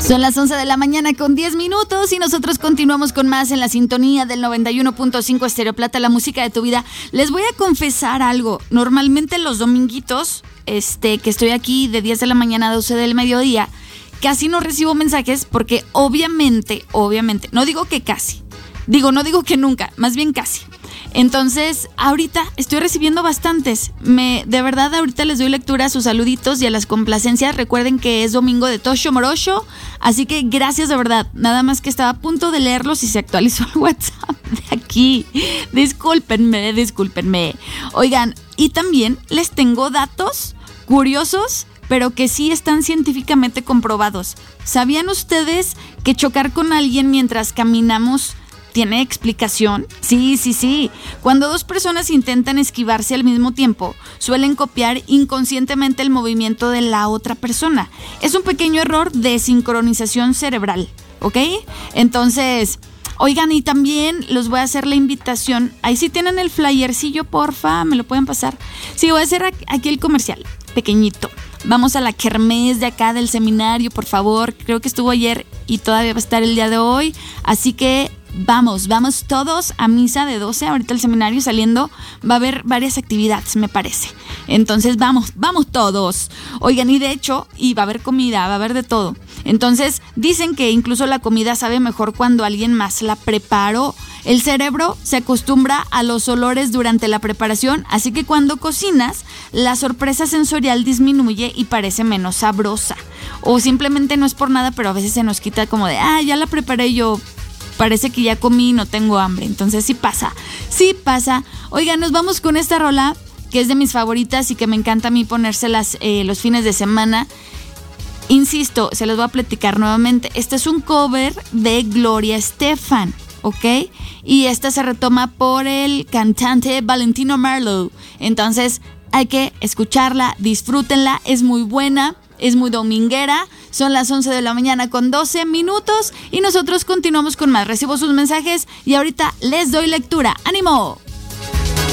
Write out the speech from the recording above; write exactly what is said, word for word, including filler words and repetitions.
Son las once de la mañana con diez minutos y nosotros continuamos con más en la sintonía del noventa y uno punto cinco Estéreo Plata, la música de tu vida. Les voy a confesar algo. Normalmente los dominguitos, este, que estoy aquí de diez de la mañana a doce del mediodía, casi no recibo mensajes porque obviamente, obviamente, no digo que casi, digo, no digo que nunca, más bien casi. Entonces, ahorita estoy recibiendo bastantes. Me, de verdad, ahorita les doy lectura a sus saluditos y a las complacencias. Recuerden que es domingo de Tosho Morocho, así que gracias de verdad. Nada más que estaba a punto de leerlos y se actualizó el WhatsApp de aquí. Discúlpenme, discúlpenme. Oigan, y también les tengo datos curiosos, pero que sí están científicamente comprobados. ¿Sabían ustedes que chocar con alguien mientras caminamos tiene explicación? Sí, sí, sí. Cuando dos personas intentan esquivarse al mismo tiempo, suelen copiar inconscientemente el movimiento de la otra persona. Es un pequeño error de sincronización cerebral, ¿ok? Entonces, oigan, y también los voy a hacer la invitación. Ahí sí tienen el flyercillo, porfa, me lo pueden pasar. Sí, voy a hacer aquí el comercial, pequeñito. Vamos a la kermés de acá del seminario, por favor. Creo que estuvo ayer y todavía va a estar el día de hoy. Así que Vamos, vamos todos a misa de doce, ahorita el seminario saliendo, va a haber varias actividades, me parece. Entonces vamos, vamos todos. Oigan, y de hecho, y va a haber comida, va a haber de todo. Entonces dicen que incluso la comida sabe mejor cuando alguien más la preparó. El cerebro se acostumbra a los olores durante la preparación, así que cuando cocinas, la sorpresa sensorial disminuye y parece menos sabrosa. O simplemente no es por nada, pero a veces se nos quita como de, ah, ya la preparé yo. Parece que ya comí y no tengo hambre. Entonces sí pasa, sí pasa. Oigan, nos vamos con esta rola que es de mis favoritas y que me encanta a mí ponérselas eh, los fines de semana. Insisto, se los voy a platicar nuevamente. Este es un cover de Gloria Estefan, ¿ok? Y esta se retoma por el cantante Valentino Marlowe. Entonces hay que escucharla, disfrútenla, es muy buena. Es muy dominguera, son las once de la mañana con doce minutos y nosotros continuamos con más. Recibo sus mensajes y ahorita les doy lectura. ¡Ánimo!